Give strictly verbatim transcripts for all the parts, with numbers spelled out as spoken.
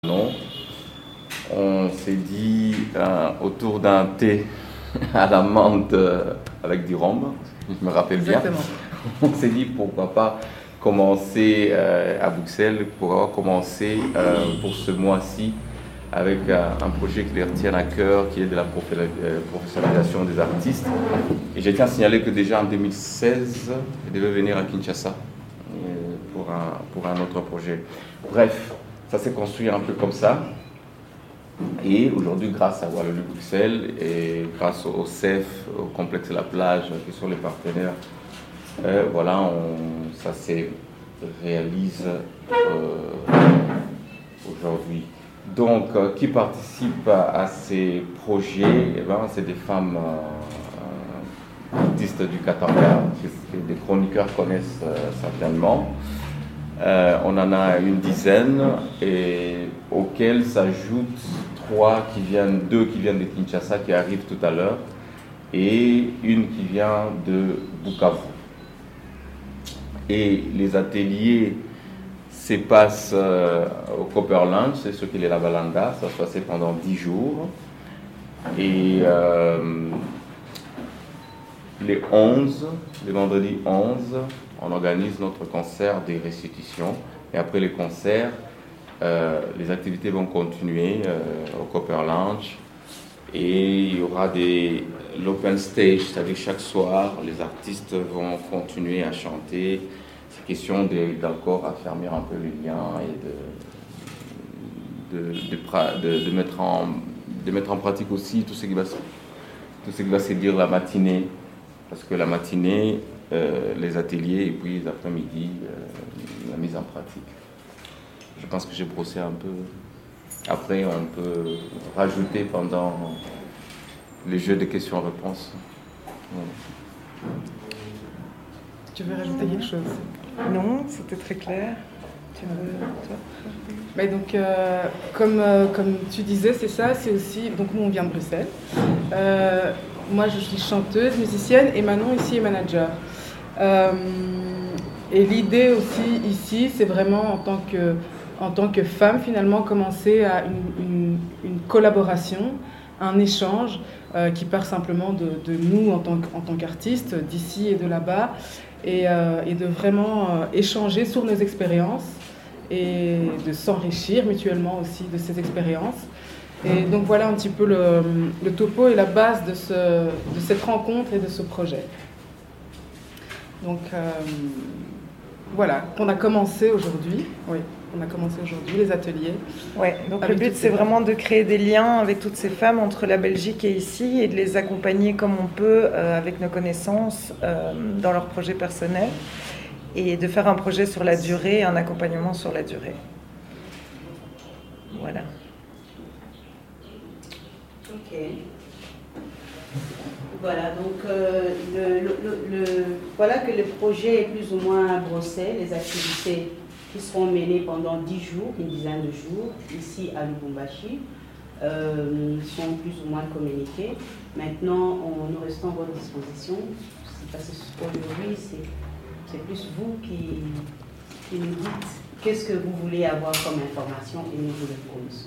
Non, on s'est dit euh, autour d'un thé à la menthe euh, avec du rhum, je me rappelle Exactement. bien. On s'est dit pourquoi pas commencer euh, à Bruxelles, pourquoi pas commencer euh, pour ce mois-ci avec euh, un projet qui les retient à cœur, qui est de la professionnalisation des artistes. Et j'ai tiens à signaler que déjà en deux mille seize, je devais venir à Kinshasa euh, pour un, pour un autre projet. Bref. Ça s'est construit un peu comme ça. Et aujourd'hui, grâce à Wallonie Bruxelles et grâce au C E F, au complexe de la plage, qui sont les partenaires, euh, voilà, on, ça se réalise euh, aujourd'hui. Donc, euh, qui participent à, à ces projets, eh ben, c'est des femmes euh, artistes du Katanga, que des chroniqueurs connaissent euh, certainement. Euh, on en a une dizaine et auxquels s'ajoutent trois qui viennent, deux qui viennent de Kinshasa qui arrivent tout à l'heure et une qui vient de Bukavu. Et les ateliers se passent euh, au Copperland, c'est ce qu'il est la Balanda, ça se passait pendant dix jours. Et euh, les onze, les vendredis onze, on organise notre concert des restitutions. Et après les concerts, euh, les activités vont continuer euh, au Copper Lounge. Et il y aura des, l'open stage, c'est-à-dire chaque soir, les artistes vont continuer à chanter. C'est question de, d'encore affermir un peu les liens et de, de, de, de, de, mettre en, de mettre en pratique aussi tout ce qui va se, tout ce qui va se dire la matinée. Parce que la matinée, Euh, les ateliers et puis les après-midi, euh, la mise en pratique. Je pense que j'ai brossé un peu. Après, on peut rajouter pendant les jeux de questions-réponses. Ouais. Tu veux rajouter quelque chose? Non, c'était très clair. Tu veux, toi? Mais donc, euh, comme, euh, comme tu disais, c'est ça, c'est aussi... Donc, nous, on vient de Bruxelles. Euh, moi, je suis chanteuse, musicienne, et Manon, ici, est manager. Euh, et l'idée aussi ici, c'est vraiment en tant que, en tant que femme, finalement, commencer à une, une, une collaboration, un échange euh, qui part simplement de, de nous en tant, en tant qu'artistes, d'ici et de là-bas, et, euh, et de vraiment euh, échanger sur nos expériences et de s'enrichir mutuellement aussi de ces expériences. Et donc voilà un petit peu le, le topo et la base de, ce, de cette rencontre et de ce projet. Donc euh, voilà, qu'on a commencé aujourd'hui. Oui, on a commencé aujourd'hui les ateliers. Ouais, donc le but c'est vraiment de créer des liens avec toutes ces femmes entre la Belgique et ici et de les accompagner comme on peut euh, avec nos connaissances euh, dans leurs projets personnels et de faire un projet sur la durée, un accompagnement sur la durée. Voilà. Ok. Voilà, donc euh, le, le, le, voilà que le projet est plus ou moins brossé, les activités qui seront menées pendant dix jours, une dizaine de jours, ici à Lubumbashi, euh, sont plus ou moins communiquées. Maintenant, on, nous restons à votre disposition, parce qu'aujourd'hui, c'est, c'est plus vous qui, qui nous dites qu'est-ce que vous voulez avoir comme information et nous vous le fournissons.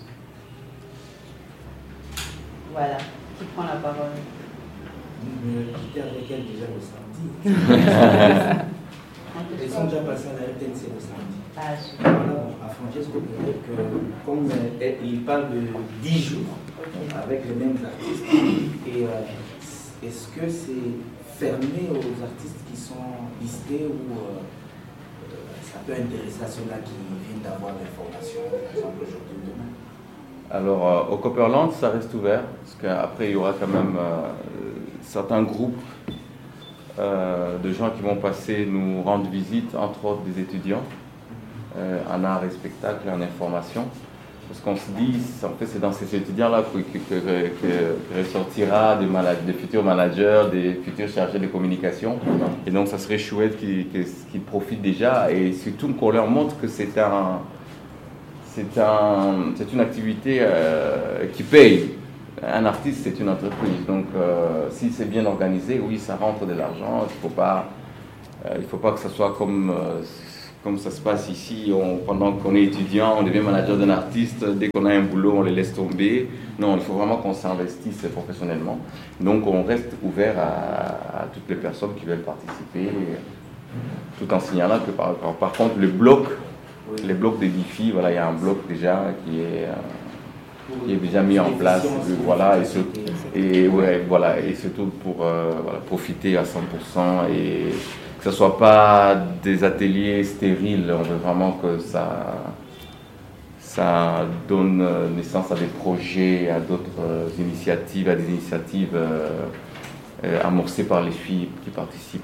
Voilà, qui prend la parole? J'étais avec elle déjà le samedi. Ils sont déjà passés à la R T N C le samedi. Ah, super. Voilà, à Francesco, comme euh, il parle de dix jours okay. avec les mêmes artistes, et euh, est-ce que c'est fermé aux artistes qui sont listés ou euh, ça peut intéresser à ceux-là qui viennent d'avoir l'information, par exemple aujourd'hui ou demain? Alors, euh, au Copperland, ça reste ouvert, parce qu'après, il y aura quand même euh, certains groupes euh, de gens qui vont passer nous rendre visite, entre autres des étudiants, euh, en art et spectacle et en information. Parce qu'on se dit, en fait, c'est dans ces étudiants-là que, que, que, que ressortira des, manag- des futurs managers, des futurs chargés de communication. Et donc, ça serait chouette qu'ils, qu'ils profitent déjà, et surtout qu'on leur montre que c'est un... C'est, un, c'est une activité euh, qui paye. Un artiste, c'est une entreprise. Donc, euh, si c'est bien organisé, oui, ça rentre de l'argent. Il ne faut pas, euh, il faut pas que ce soit comme, euh, comme ça se passe ici, on, pendant qu'on est étudiant, on devient manager d'un artiste, dès qu'on a un boulot, on les laisse tomber. Non, il faut vraiment qu'on s'investisse professionnellement. Donc on reste ouvert à, à toutes les personnes qui veulent participer, tout en signalant que par, par, par contre le bloc, les blocs des défis, voilà, il y a un bloc déjà qui est, euh, qui est déjà mis en place, voilà, et, surtout, et, ouais, voilà, et surtout pour euh, voilà, profiter à cent pour cent et que ce ne soit pas des ateliers stériles. On veut vraiment que ça, ça donne naissance à des projets, à d'autres initiatives, à des initiatives euh, euh, amorcées par les filles qui participent.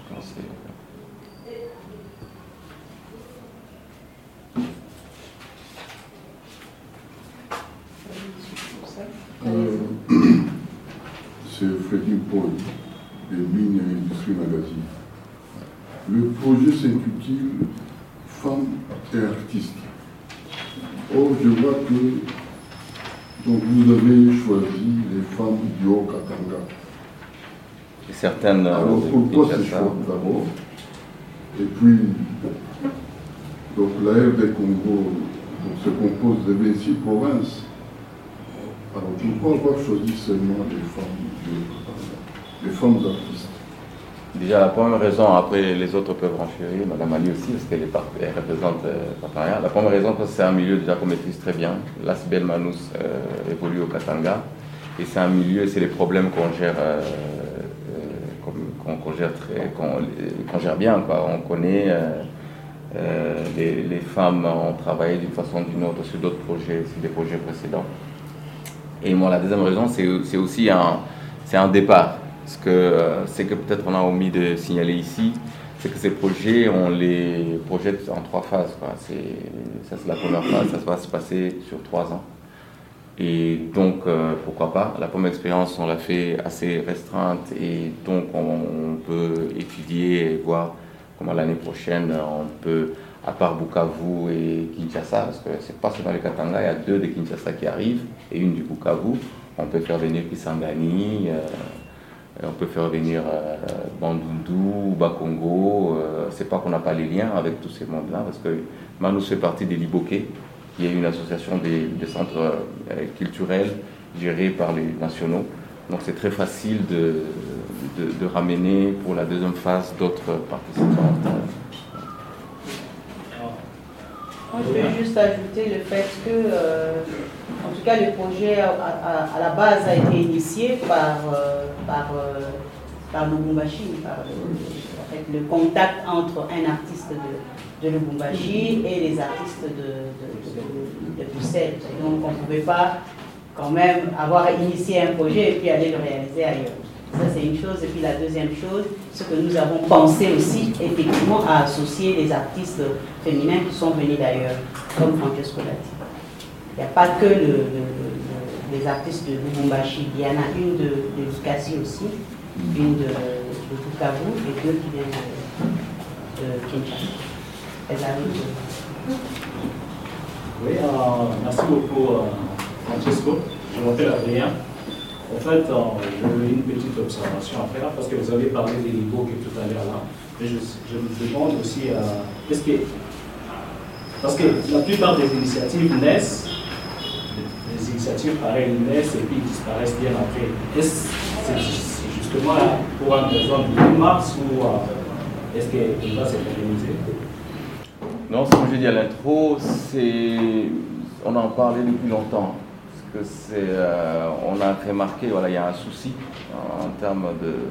Euh, c'est Freddy Paul de Mines et Industrie Magazine. Le projet s'intitule Femmes et artistes. Or, je vois que donc, vous avez choisi les femmes du Haut-Katanga. Et certaines. Alors, pourquoi ce choix d'abord? Et puis, donc, la R D Congo donc, se compose de vingt-six provinces. Alors, pourquoi avoir choisi seulement des femmes du Haut-Katanga, des femmes artistes? Déjà, la première raison, après les autres peuvent renchérir, Madame Ali aussi, parce qu'elle elle représente le euh, partenariat. La première raison, parce que c'est un milieu déjà qu'on maîtrise très bien. L'Asbel Manous euh, évolue au Katanga. Et c'est un milieu, c'est les problèmes qu'on gère, euh, euh, qu'on, qu'on gère, très, qu'on, qu'on gère bien, quoi. On connaît, euh, euh, les, les femmes ont travaillé d'une façon ou d'une autre sur d'autres projets, sur des projets précédents. Et moi, la deuxième raison, c'est, c'est aussi un, c'est un départ. Ce que, euh, c'est que peut-être on a omis de signaler ici, c'est que ces projets, on les projette en trois phases, quoi. C'est, ça, c'est la première phase, ça va se passer sur trois ans. Et donc, euh, pourquoi pas, la première expérience, on l'a fait assez restreinte et donc on, on peut étudier et voir comment l'année prochaine, on peut, à part Bukavu et Kinshasa, parce que c'est pas seulement les Katanga, il y a deux de Kinshasa qui arrivent et une du Bukavu, on peut faire venir Kisangani, euh, on peut faire venir euh, Bandundu, Bakongo. Euh, c'est pas qu'on n'a pas les liens avec tous ces mondes-là, parce que Manous fait partie des Liboké, qui est une association des, des centres euh, culturels gérés par les nationaux. Donc c'est très facile de, de, de ramener pour la deuxième phase d'autres participantes. Moi, je vais juste ajouter le fait que, euh, en tout cas, le projet à, à, à la base a été initié par, euh, par, euh, par Lubumbashi, par le, en fait, le contact entre un artiste de, de Lubumbashi et les artistes de, de, de, de Bruxelles. Et donc, on ne pouvait pas quand même avoir initié un projet et puis aller le réaliser ailleurs. Ça, c'est une chose. Et puis la deuxième chose, c'est que nous avons pensé aussi, effectivement, à associer les artistes féminins qui sont venus d'ailleurs, comme Francesco l'a dit. Il n'y a pas que le, le, le, les artistes de Lubumbashi. Il y en a une de, de Lukasi aussi, une de, de Bukavu et deux qui viennent de, de Kinshasa. Elles arrivent. Oui, euh, merci beaucoup, euh, Francesco. Je m'appelle Adrien. En fait, euh, j'ai une petite observation à faire parce que vous avez parlé des Liboké tout à l'heure là. Mais je, je me demande aussi, euh, est-ce que, parce que la plupart des initiatives naissent, des initiatives pareilles naissent et puis disparaissent bien après. Est-ce que c'est justement pour une raison de mars ou euh, est-ce qu'il va se pérenniser? Non, ce que j'ai dit à l'intro, c'est, on en parlait depuis longtemps. Que c'est, euh, on a remarqué, voilà, il y a un souci en, en termes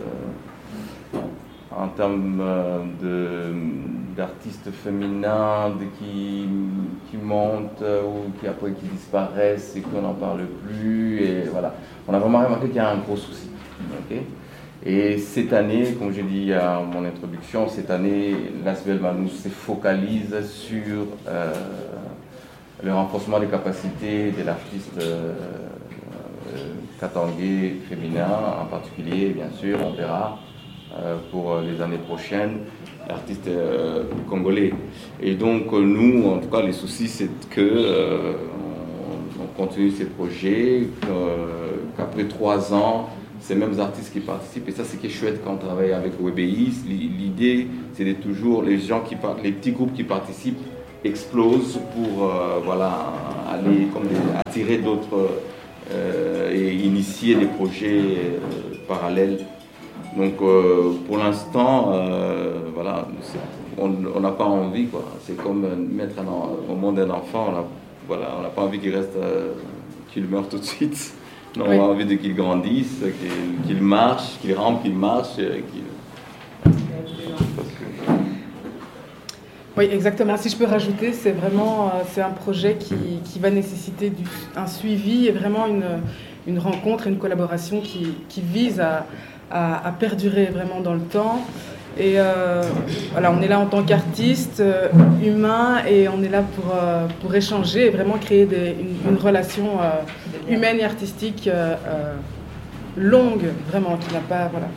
de, en termes de, d'artistes féminins de, qui, qui montent ou qui après qui disparaissent et qu'on n'en parle plus. Et voilà, on a vraiment remarqué qu'il y a un gros souci. Okay? Et cette année, comme j'ai dit à mon introduction, cette année, l'Asbel Manous se focalise sur euh, le renforcement des capacités de l'artiste euh, euh, katangais féminin, en particulier, bien sûr, on verra euh, pour les années prochaines, l'artiste euh, congolais. Et donc, nous, en tout cas, les soucis, c'est que euh, on, on continue ces projets, euh, qu'après trois ans, ces mêmes artistes qui participent. Et ça, c'est qui est chouette quand on travaille avec Webéis. L'idée, c'est de toujours, les gens qui partent, les petits groupes qui participent explosent pour euh, voilà, aller comme des, attirer d'autres euh, et initier des projets euh, parallèles. Donc euh, pour l'instant, euh, voilà, on n'a pas envie, quoi. C'est comme mettre un, au monde un enfant, on n'a voilà, pas envie qu'il reste, euh, qu'il meure tout de suite. Non, oui. On a envie de qu'il grandisse, qu'il qu'il marche, qu'il rampe, qu'il marche, qu'il... Oui, exactement. Si je peux rajouter, c'est vraiment euh, c'est un projet qui, qui va nécessiter du, un suivi et vraiment une, une rencontre, une collaboration qui, qui vise à, à, à perdurer vraiment dans le temps. Et euh, voilà, on est là en tant qu'artiste, euh, humain, et on est là pour, euh, pour échanger et vraiment créer des, une, une relation euh, humaine et artistique euh, euh, longue, vraiment, qui n'a pas... Voilà.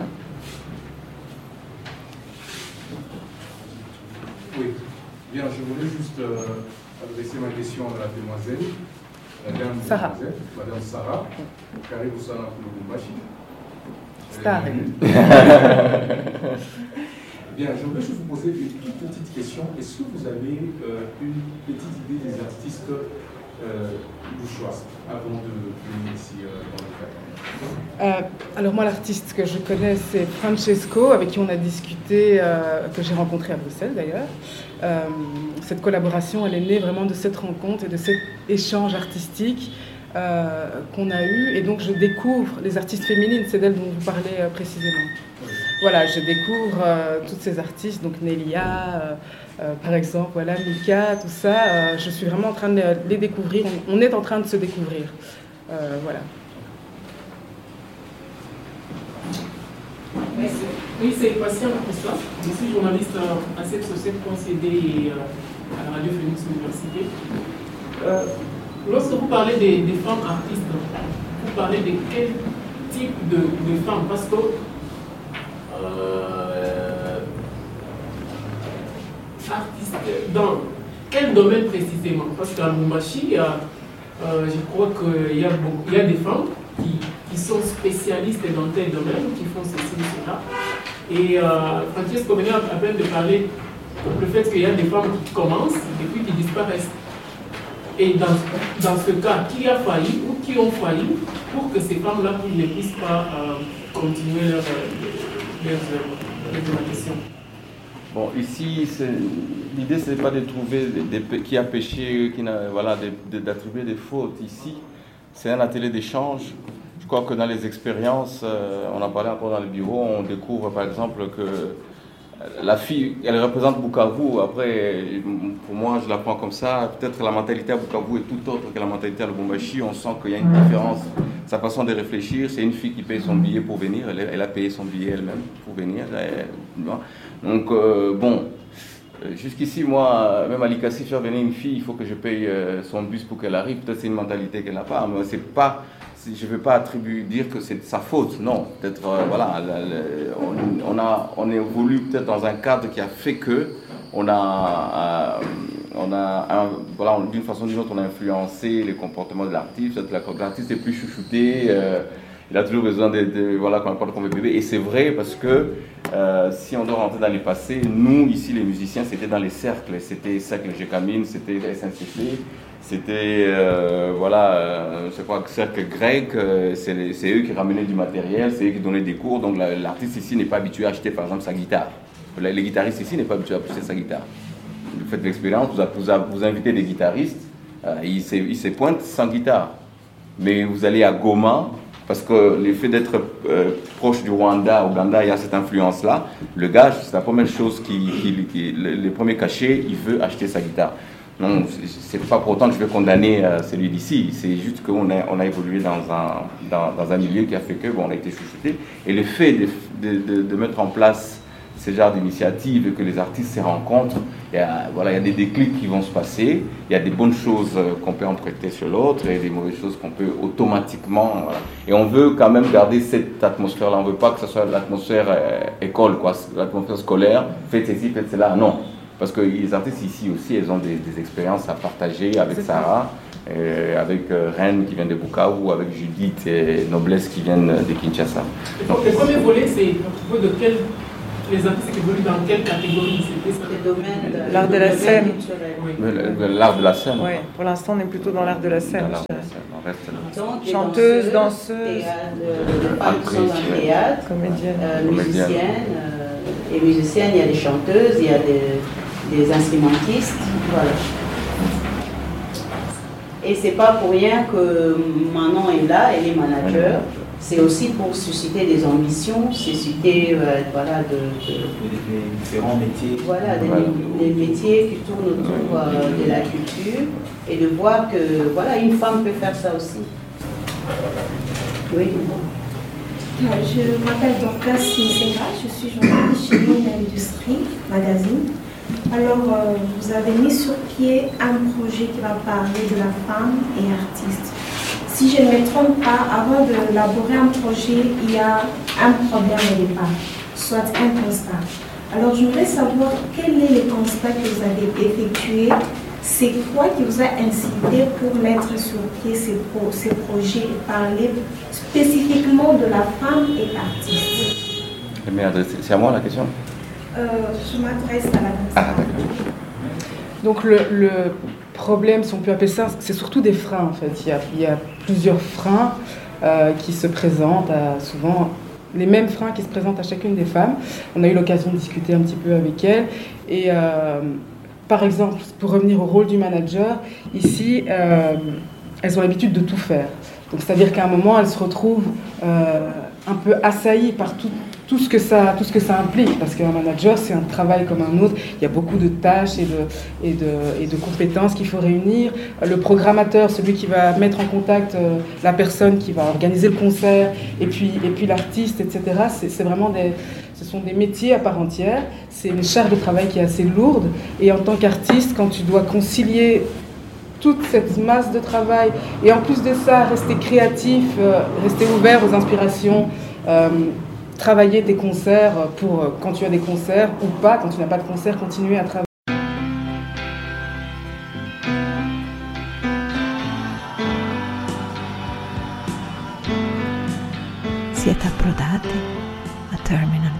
Oui, bien, je voulais juste euh, adresser ma question à la demoiselle, Madame Sarah. Demoiselle, Madame Sarah, Karibu sana Lubumbashi. Star. Bien, je voulais juste vous poser une toute petite question. Est-ce que vous avez euh, une petite idée des artistes euh, louchois avant de venir ici euh, dans le cadre? Euh, alors moi, l'artiste que je connais, c'est Francesco, avec qui on a discuté, euh, que j'ai rencontré à Bruxelles d'ailleurs. Euh, cette collaboration, elle est née vraiment de cette rencontre et de cet échange artistique euh, qu'on a eu. Et donc je découvre les artistes féminines, c'est d'elles dont vous parlez euh, précisément. Oui. Voilà, je découvre euh, toutes ces artistes, donc Nelia, euh, euh, par exemple, voilà, Mika, tout ça. Euh, je suis vraiment en train de les découvrir. On, on est en train de se découvrir. Euh, voilà. Oui, c'est Patient Christophe. Je suis journaliste à cette société concédée et à la Radio Phoenix Université. Euh, lorsque vous parlez des, des femmes artistes, vous parlez de quel type de, de femmes? Parce que euh, artiste, dans quel domaine précisément? Parce qu'à Lubumbashi, euh, je crois qu'il y, y a des femmes qui, qui sont spécialistes dans tel domaine, qui font ceci et cela. Et euh, Francesco venait à peine de parler le fait qu'il y a des femmes qui commencent et puis qui disparaissent. Et dans, dans ce cas, qui a failli ou qui ont failli pour que ces femmes-là ne puissent pas euh, continuer leur, leur, leur, leur question. Bon, ici, l'idée, ce n'est pas de trouver des, des, qui a péché, qui n'a, voilà, d'attribuer des fautes. Ici, c'est un atelier d'échange. Je crois que dans les expériences, euh, on en parlait encore dans le bureau, on découvre par exemple que la fille, elle représente Bukavu. Après, pour moi, je la prends comme ça. Peut-être la mentalité à Bukavu est tout autre que la mentalité à Lubumbashi. On sent qu'il y a une différence. Sa façon de réfléchir, c'est une fille qui paye son billet pour venir. Elle, elle a payé son billet elle-même pour venir. Elle, donc, euh, bon, jusqu'ici, moi, même à l'Ikassi, faire venir une fille, il faut que je paye son bus pour qu'elle arrive. Peut-être c'est une mentalité qu'elle n'a pas, mais c'est pas... Je ne veux pas attribuer, dire que c'est de sa faute, non. Peut-être, euh, voilà, on, on, a, on évolue peut-être dans un cadre qui a fait que on a, euh, on a un, voilà, d'une façon ou d'une autre, on a influencé les comportements de l'artiste. Peut-être l'artiste est plus chouchouté, euh, il a toujours besoin de, de voilà, qu'on parle comme un bébé. Et c'est vrai parce que euh, si on doit rentrer dans les passés, nous, ici, les musiciens, c'était dans les cercles. C'était Cercle Gécamine, c'était S N C C. C'était, euh, voilà, euh, je crois que cercle grec, euh, c'est eux qui ramenaient du matériel, c'est eux qui donnaient des cours. Donc l'artiste ici n'est pas habitué à acheter, par exemple, sa guitare. Les guitaristes ici n'est pas habitué à acheter sa guitare. Vous faites l'expérience, vous, vous, vous invitez des guitaristes, euh, ils, se, ils se pointent sans guitare. Mais vous allez à Goma, parce que l'effet d'être euh, proche du Rwanda, Ouganda, il y a cette influence-là. Le gars, c'est la première chose, qui, qui, qui, le, le premier cachet, il veut acheter sa guitare. Non, c'est pas pour autant que je vais condamner euh, celui d'ici, c'est juste qu'on a, on a évolué dans un, dans, dans un milieu qui a fait que bon, on a été chouchouté. Et le fait de, de, de, de mettre en place ce genre d'initiative et que les artistes se rencontrent, il y a, voilà, il y a des déclics qui vont se passer, il y a des bonnes choses qu'on peut emprunter sur l'autre et des mauvaises choses qu'on peut automatiquement... Voilà. Et on veut quand même garder cette atmosphère-là, on ne veut pas que ce soit l'atmosphère euh, école, quoi, l'atmosphère scolaire, faites ceci, faites cela, non. parce que les artistes ici aussi, elles ont des, des expériences à partager avec C'est Sarah, et avec euh, Rennes qui vient de Bukavu, avec Judith et Noblesse qui viennent de Kinshasa. Donc, le premier volet, c'est à propos de quel, les artistes qui évoluent dans quelle catégorie? C'était ça? Le domaine de, L'art de la scène. Oui. L'art de la scène. Oui, pour l'instant, on est plutôt dans l'art de la scène. Dans l'art je de la dirais. scène, on reste là. Donc, des Chanteuse, danseuse, théâtre, de, de femmes qui sont dans le Actrice, théâtre, comédienne. euh, Comédienne. musiciennes, euh, et musiciennes, il y a des chanteuses, il y a des, des instrumentistes, voilà. Et c'est pas pour rien que Manon est là, elle est manager. C'est aussi pour susciter des ambitions, susciter euh, voilà, de, de, Les différents métiers. voilà, des, Voilà. des métiers qui tournent autour euh, de la culture et de voir que voilà, une femme peut faire ça aussi. Oui. Je m'appelle Dorcas Sinsenga, je suis journaliste chez Mine Industrie Magazine. Alors, euh, vous avez mis sur pied un projet qui va parler de la femme et artiste. Si je ne me trompe pas, avant d'élaborer un projet, il y a un problème au départ, soit un constat. Alors, je voudrais savoir quel est le constat que vous avez effectué. C'est quoi qui vous a incité pour mettre sur pied ces, pro ces projets et parler spécifiquement de la femme et artiste? C'est à moi la question? euh, Je m'adresse à la Ah, personne. d'accord. Donc le, le problème, si on peut appeler ça, c'est surtout des freins en fait. Il y a, il y a plusieurs freins euh, qui se présentent, à, souvent les mêmes freins qui se présentent à chacune des femmes. On a eu l'occasion de discuter un petit peu avec elles. Et euh, par exemple, pour revenir au rôle du manager, ici, euh, elles ont l'habitude de tout faire. Donc c'est-à-dire qu'à un moment, elles se retrouvent euh, un peu assaillies par tout, tout, ce que ça, tout ce que ça implique. Parce qu'un manager, c'est un travail comme un autre. Il y a beaucoup de tâches et de, et de, et de compétences qu'il faut réunir. Le programmateur, celui qui va mettre en contact euh, la personne qui va organiser le concert, et puis, et puis l'artiste, et cetera. C'est, c'est vraiment des... Ce sont des métiers à part entière, c'est une charge de travail qui est assez lourde. Et en tant qu'artiste, quand tu dois concilier toute cette masse de travail, et en plus de ça, rester créatif, euh, rester ouvert aux inspirations, euh, travailler tes concerts pour euh, quand tu as des concerts ou pas, quand tu n'as pas de concert, continuer à travailler. Siete approdati a Terminal.